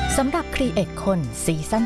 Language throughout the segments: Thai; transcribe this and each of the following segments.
สำหรับ Create คนซีซั่น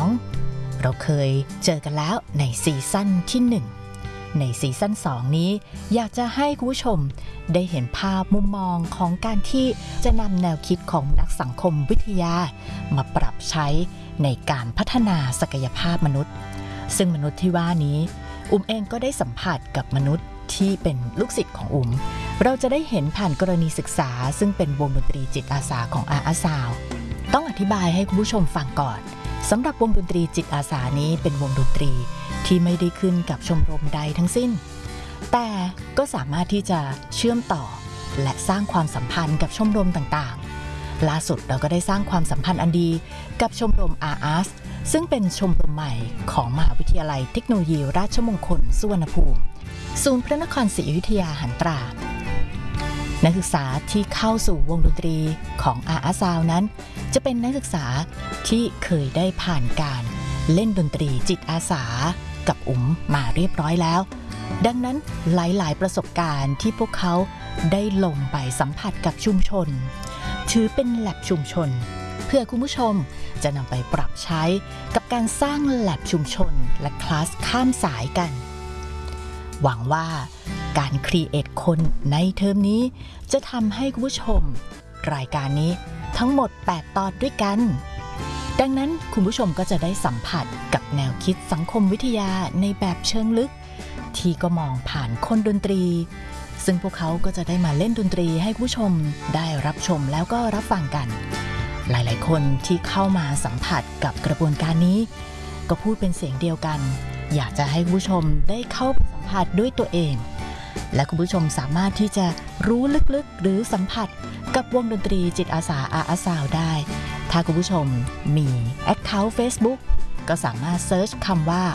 2เราเคยเจอกันแล้วในซีซั่นที่1ในซีซั่น2นี้อยากจะให้คุณผู้ชมได้เห็นภาพมุมมองของการที่จะนำแนวคิดของนักสังคมวิทยามาปรับใช้ในการพัฒนาศักยภาพมนุษย์ซึ่งมนุษย์ที่ว่านี้เองก็ได้สัมผัสกับมนุษย์ที่เป็นลูกศิษย์ของเราจะได้เห็นผ่านกรณีศึกษาซึ่งเป็นวงดนตรีจิตอาสาของอาซาวต้องอธิบายให้คุณผู้ชมฟังก่อนสำหรับวงดนตรีจิตอาสานี้เป็นวงดนตรีที่ไม่ได้ขึ้นกับชมรมใดทั้งสิ้นแต่ก็สามารถที่จะเชื่อมต่อและสร้างความสัมพันธ์กับชมรมต่างๆล่าสุดเราก็ได้สร้างความสัมพันธ์อันดีกับชมรมอาร์ซึ่งเป็นชมรมใหม่ของมหาวิทยาลัยเทคโนโลยีราชมงคลสุวรรณภูมิศูนย์พระนครศรีอยุธยาหันตรานักศึกษาที่เข้าสู่วงดนตรีของอาซาวนั้นจะเป็นนักศึกษาที่เคยได้ผ่านการเล่นดนตรีจิตอาสากับมาเรียบร้อยแล้วดังนั้นหลายๆประสบการณ์ที่พวกเขาได้ลงไปสัมผัสกับชุมชนถือเป็นแลบชุมชนเพื่อคุณผู้ชมจะนำไปปรับใช้กับการสร้างแลบชุมชนและคลาสข้ามสายกันหวังว่าการครีเอทคนในเทอมนี้จะทำให้คุณผู้ชมรายการนี้ทั้งหมด8ตอนด้วยกันดังนั้นคุณผู้ชมก็จะได้สัมผัสกับแนวคิดสังคมวิทยาในแบบเชิงลึกที่ก็มองผ่านคนดนตรีซึ่งพวกเขาก็จะได้มาเล่นดนตรีให้ผู้ชมได้รับชมแล้วก็รับฟังกันหลายๆคนที่เข้ามาสัมผัสกับกระบวนการนี้ก็พูดเป็นเสียงเดียวกันอยากจะให้ผู้ชมได้เข้าไปสัมผัสด้วยตัวเองและคุณผู้ชมสามารถที่จะรู้ลึกๆหรือสัมผัสกับวงดนตรีจิตอาสาอาซาวได้ถ้าคุณผู้ชมมี Account Facebook ก็สามารถเซิร์ชคำว่า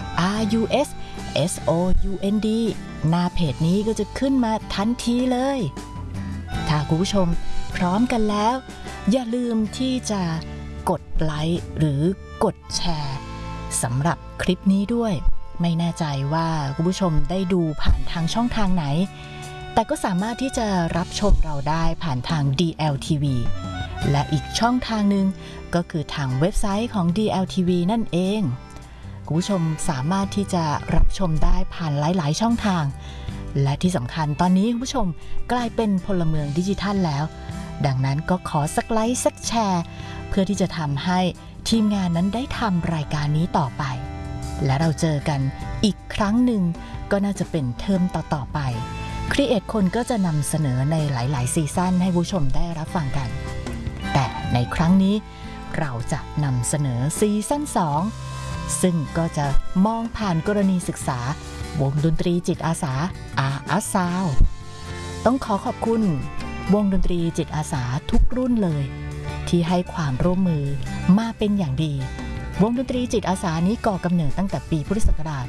RUSSOUND หน้าเพจนี้ก็จะขึ้นมาทันทีเลยถ้าคุณผู้ชมพร้อมกันแล้วอย่าลืมที่จะกดไลค์หรือกดแชร์สำหรับคลิปนี้ด้วยไม่แน่ใจว่าคุณผู้ชมได้ดูผ่านทางช่องทางไหนแต่ก็สามารถที่จะรับชมเราได้ผ่านทาง DLTV และอีกช่องทางหนึ่งก็คือทางเว็บไซต์ของ DLTV นั่นเองคุณผู้ชมสามารถที่จะรับชมได้ผ่านหลายๆช่องทางและที่สำคัญตอนนี้คุณผู้ชมกลายเป็นพลเมืองดิจิทัลแล้วดังนั้นก็ขอสักไลค์สักแชร์เพื่อที่จะทำให้ทีมงานนั้นได้ทำรายการนี้ต่อไปและเราเจอกันอีกครั้งหนึ่งก็น่าจะเป็นเทอมต่อๆไป Create คนก็จะนำเสนอในหลายๆซีซั่นให้ผู้ชมได้รับฟังกันแต่ในครั้งนี้เราจะนำเสนอซีซั่น2ซึ่งก็จะมองผ่านกรณีศึกษาวงดนตรีจิตอาสาอาซาวต้องขอบคุณวงดนตรีจิตอาสาทุกรุ่นเลยที่ให้ความร่วมมือมาเป็นอย่างดีวงดนตรีจิตอาสานี้ก่อกำเนิดตั้งแต่ปีพุทธศักราช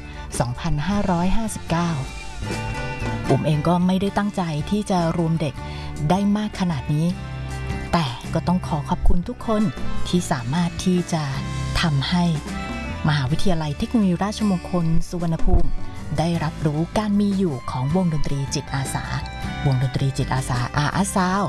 2559 เองก็ไม่ได้ตั้งใจที่จะรวมเด็กได้มากขนาดนี้แต่ก็ต้องขอบคุณทุกคนที่สามารถที่จะทำให้มหาวิทยาลัยเทคโนโลยีราชมงคลสุวรรณภูมิได้รับรู้การมีอยู่ของวงดนตรีจิตอาสาวงดนตรีจิตอาสาอาซาว